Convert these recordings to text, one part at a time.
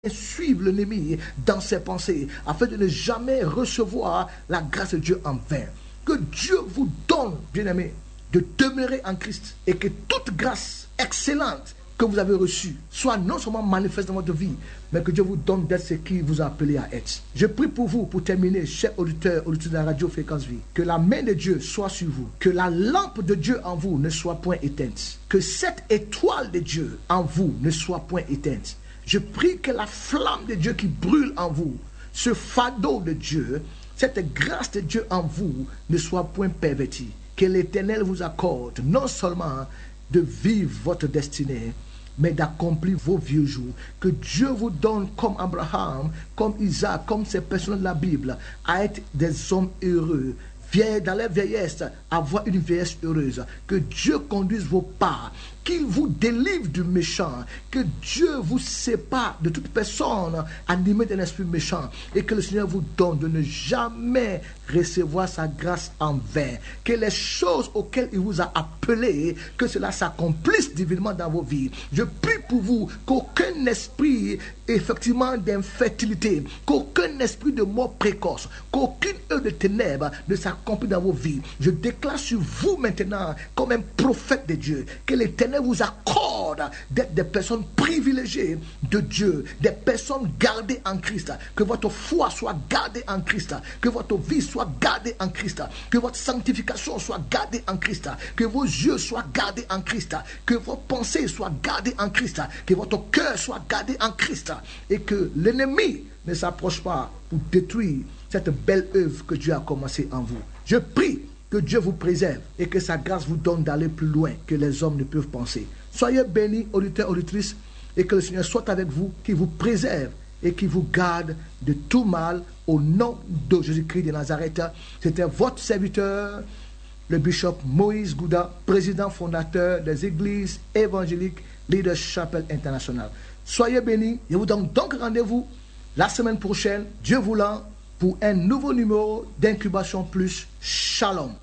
suivre l'ennemi dans ses pensées, afin de ne jamais recevoir la grâce de Dieu en vain. Que Dieu vous donne, bien-aimés, de demeurer en Christ, et que toute grâce excellente que vous avez reçue soit non seulement manifeste dans votre vie, mais que Dieu vous donne d'être ce qu'il vous a appelé à être. Je prie pour vous, pour terminer, chers auditeurs de la radio Fréquence Vie, que la main de Dieu soit sur vous, que la lampe de Dieu en vous ne soit point éteinte, que cette étoile de Dieu en vous ne soit point éteinte. Je prie que la flamme de Dieu qui brûle en vous, ce fardeau de Dieu, cette grâce de Dieu en vous ne soit point pervertie. Que l'Éternel vous accorde non seulement de vivre votre destinée, mais d'accomplir vos vieux jours. Que Dieu vous donne, comme Abraham, comme Isaac, comme ces personnes de la Bible, à être des hommes heureux, dans la vieillesse, avoir une vieillesse heureuse. Que Dieu conduise vos pas, qu'il vous délivre du méchant, que Dieu vous sépare de toute personne animée d'un esprit méchant, et que le Seigneur vous donne de ne jamais recevoir sa grâce en vain. Que les choses auxquelles il vous a appelé, que cela s'accomplisse divinement dans vos vies. Je prie pour vous qu'aucun esprit effectivement d'infertilité, qu'aucun esprit de mort précoce, qu'aucune heure de ténèbres ne s'accomplisse dans vos vies. Je déclare sur vous maintenant comme un prophète de Dieu, que l'Éternel vous accorde d'être des personnes privilégiées de Dieu, des personnes gardées en Christ, que votre foi soit gardée en Christ, que votre vie soit gardée en Christ, que votre sanctification soit gardée en Christ, que vos yeux soient gardés en Christ, que vos pensées soient gardées en Christ, que votre cœur soit gardé en Christ, et que l'ennemi ne s'approche pas pour détruire cette belle œuvre que Dieu a commencée en vous. Je prie que Dieu vous préserve et que sa grâce vous donne d'aller plus loin que les hommes ne peuvent penser. Soyez bénis, auditeurs, auditrices, et que le Seigneur soit avec vous, qu'il vous préserve et qu'il vous garde de tout mal au nom de Jésus-Christ de Nazareth. C'était votre serviteur, le bishop Moïse Gouda, président fondateur des églises évangéliques Leaders Chapel International. Soyez bénis. Je vous donne donc rendez-vous la semaine prochaine, Dieu voulant, pour un nouveau numéro d'Incubation Plus. Shalom.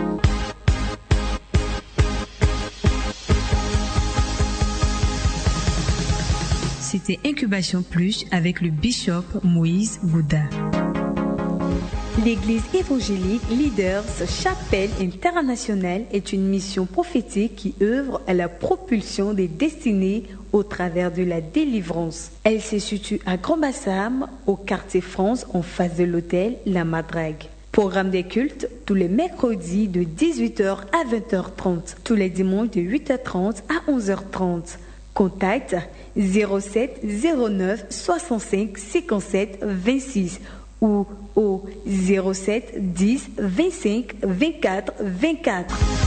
C'était Incubation Plus avec le bishop Moïse Gouda. L'église évangélique Leaders Chapel International est une mission prophétique qui œuvre à la propulsion des destinées au travers de la délivrance. Elle se situe à Grand-Bassam, au quartier France, en face de l'hôtel La Madrague. Programme des cultes tous les mercredis de 18h à 20h30, tous les dimanches de 8h30 à 11h30. Contact 07 09 65 57 26 ou au 07 10 25 24 24.